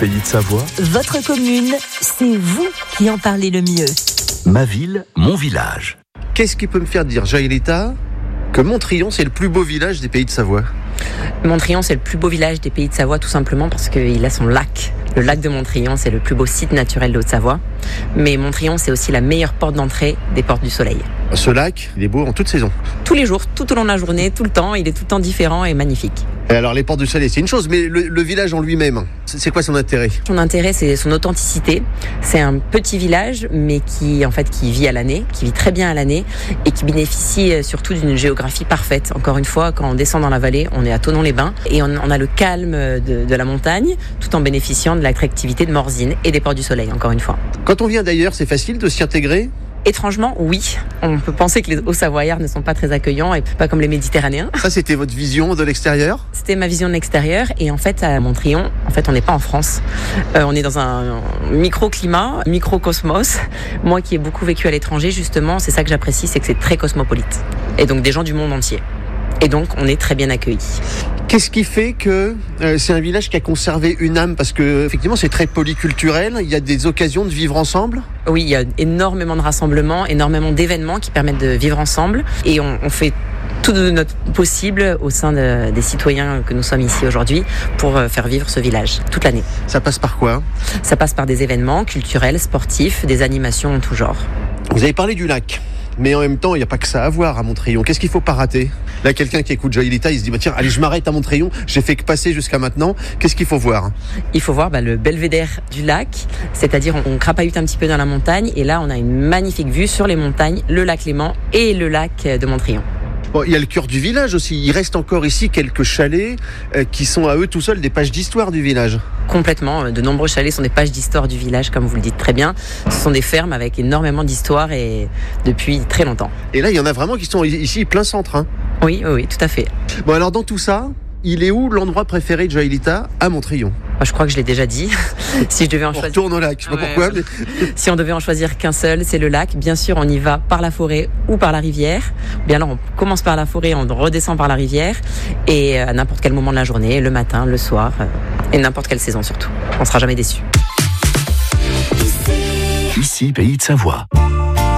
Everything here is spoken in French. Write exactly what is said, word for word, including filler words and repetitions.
Pays de Savoie. Votre commune, c'est vous qui en parlez le mieux. Ma ville, mon village. Qu'est-ce qui peut me faire dire, Jaëlita, que Montrion, c'est le plus beau village des Pays de Savoie? Montrion, c'est le plus beau village des Pays de Savoie, tout simplement parce qu'il a son lac. Le lac de Montrion, c'est le plus beau site naturel de Haute-Savoie. Mais Montrion, c'est aussi la meilleure porte d'entrée des Portes du Soleil. Ce lac, il est beau en toute saison. Tous les jours, tout au long de la journée, tout le temps, il est tout le temps différent et magnifique. Et alors, les Portes du Soleil, c'est une chose, mais le, le village en lui-même, c'est quoi son intérêt? Son intérêt, c'est son authenticité. C'est un petit village, mais qui, en fait, qui vit à l'année, qui vit très bien à l'année et qui bénéficie surtout d'une géographie parfaite. Encore une fois, quand on descend dans la vallée, on est à Thonon-les-Bains et on, on a le calme de, de la montagne, tout en bénéficiant de l'attractivité de Morzine et des Portes du Soleil, encore une fois. Quand on vient d'ailleurs, c'est facile de s'y intégrer? Étrangement, oui. On peut penser que les Hauts-Savoyards ne sont pas très accueillants et pas comme les Méditerranéens. Ça, c'était votre vision de l'extérieur? C'était ma vision de l'extérieur. Et en fait, à Montrion, en fait, on n'est pas en France. Euh, on est dans un microclimat, microcosmos. Moi qui ai beaucoup vécu à l'étranger, justement, c'est ça que j'apprécie, c'est que c'est très cosmopolite. Et donc des gens du monde entier. Et donc, on est très bien accueillis. Qu'est-ce qui fait que euh, c'est un village qui a conservé une âme? Parce que, effectivement, c'est très polyculturel. Il y a des occasions de vivre ensemble. Oui, il y a énormément de rassemblements, énormément d'événements qui permettent de vivre ensemble. Et on, on fait tout de notre possible au sein de, des citoyens que nous sommes ici aujourd'hui pour faire vivre ce village toute l'année. Ça passe par quoi? Ça passe par des événements culturels, sportifs, des animations en tout genre. Vous avez parlé du lac. Mais en même temps, il n'y a pas que ça à voir à Montrion. Qu'est-ce qu'il ne faut pas rater? Là, quelqu'un qui écoute Jaëlita, il se dit bah, tiens, allez, je m'arrête à Montrion. J'ai fait que passer jusqu'à maintenant. Qu'est-ce qu'il faut voir? Il faut voir bah, le belvédère du lac, c'est-à-dire on, on crapahute un petit peu dans la montagne et là, on a une magnifique vue sur les montagnes, le lac Léman et le lac de Montrion. Bon, il y a le cœur du village aussi. Il reste encore ici quelques chalets euh, qui sont à eux tout seuls des pages d'histoire du village. Complètement. De nombreux chalets sont des pages d'histoire du village, comme vous le dites très bien. Ce sont des fermes avec énormément d'histoire et depuis très longtemps. Et là, il y en a vraiment qui sont ici plein centre. Hein. Oui, oui, oui, tout à fait. Bon, alors dans tout ça, il est où l'endroit préféré de Jaëlita à Montrion? Je crois que je l'ai déjà dit. Si je devais en on choisir... retourne au lac, je sais pas ouais, pourquoi. Ouais. Mais... si on devait en choisir qu'un seul, c'est le lac. Bien sûr, on y va par la forêt ou par la rivière. Bien alors, on commence par la forêt, on redescend par la rivière. Et à n'importe quel moment de la journée, le matin, le soir, et n'importe quelle saison surtout. On ne sera jamais déçus. Ici, Pays de Savoie.